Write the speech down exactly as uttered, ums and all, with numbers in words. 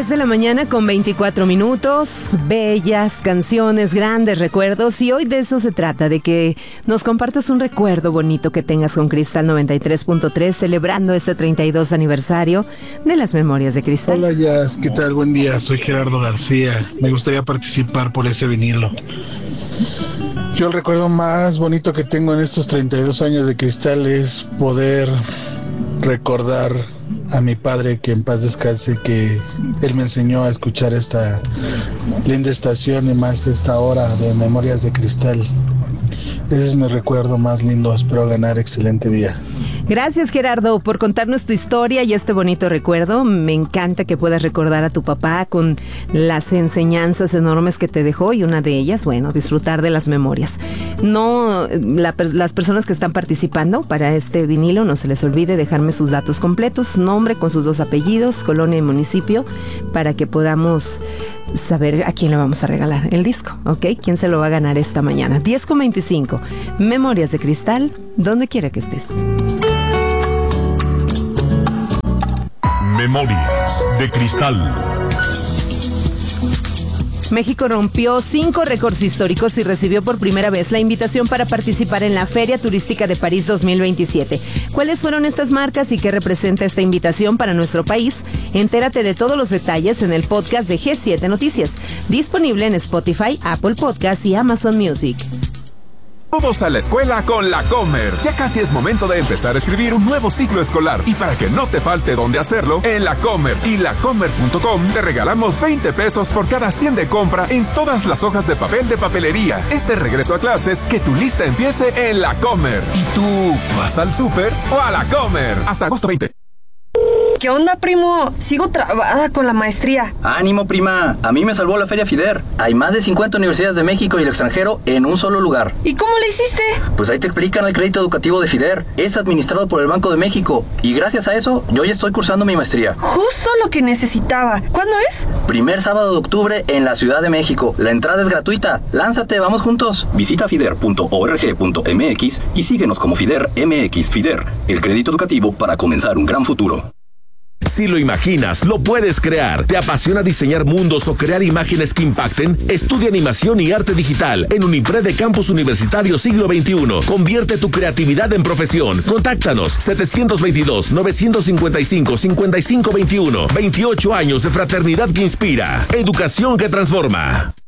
diez de la mañana con veinticuatro minutos, bellas canciones, grandes recuerdos, y hoy de eso se trata, de que nos compartas un recuerdo bonito que tengas con Cristal noventa y tres punto tres, celebrando este treinta y dos aniversario de las Memorias de Cristal. Hola Jazz, ¿qué tal? Buen día, soy Gerardo García, me gustaría participar por ese vinilo. Yo el recuerdo más bonito que tengo en estos treinta y dos años de Cristal es poder recordar a mi padre, que en paz descanse, que él me enseñó a escuchar esta linda estación y más esta hora de Memorias de Cristal. Ese es mi recuerdo más lindo. Espero ganar excelente día. Gracias, Gerardo, por contarnos tu historia y este bonito recuerdo. Me encanta que puedas recordar a tu papá con las enseñanzas enormes que te dejó, y una de ellas, bueno, disfrutar de las memorias. No, la, las personas que están participando para este vinilo, no se les olvide dejarme sus datos completos, nombre con sus dos apellidos, colonia y municipio, para que podamos saber a quién le vamos a regalar el disco, ¿ok? ¿Quién se lo va a ganar esta mañana? diez con veinticinco. Memorias de Cristal, donde quiera que estés. Memorias de Cristal. México rompió cinco récords históricos y recibió por primera vez la invitación para participar en la Feria Turística de París dos mil veintisiete. ¿Cuáles fueron estas marcas y qué representa esta invitación para nuestro país? Entérate de todos los detalles en el podcast de G siete Noticias, disponible en Spotify, Apple Podcasts y Amazon Music. Todos a la escuela con La Comer. Ya casi es momento de empezar a escribir un nuevo ciclo escolar. Y para que no te falte dónde hacerlo, en La Comer y lacomer punto com te regalamos veinte pesos por cada cien de compra en todas las hojas de papel de papelería. Es de regreso a clases, que tu lista empiece en La Comer. ¿Y tú vas al súper o a La Comer? Hasta agosto veinte. ¿Qué onda, primo? Sigo trabada con la maestría. ¡Ánimo, prima! A mí me salvó la Feria FIDER. Hay más de cincuenta universidades de México y el extranjero en un solo lugar. ¿Y cómo le hiciste? Pues ahí te explican el crédito educativo de FIDER. Es administrado por el Banco de México. Y gracias a eso, yo ya estoy cursando mi maestría. Justo lo que necesitaba. ¿Cuándo es? Primer sábado de octubre en la Ciudad de México. La entrada es gratuita. Lánzate, vamos juntos. Visita fider punto org punto m x y síguenos como FIDER M X. FIDER, el crédito educativo para comenzar un gran futuro. Si lo imaginas, lo puedes crear. ¿Te apasiona diseñar mundos o crear imágenes que impacten? Estudia animación y arte digital en Unipred de Campus Universitario Siglo veintiuno. Convierte tu creatividad en profesión. Contáctanos setecientos veintidós, novecientos cincuenta y cinco, cincuenta y cinco veintiuno. veintiocho años de fraternidad que inspira. Educación que transforma.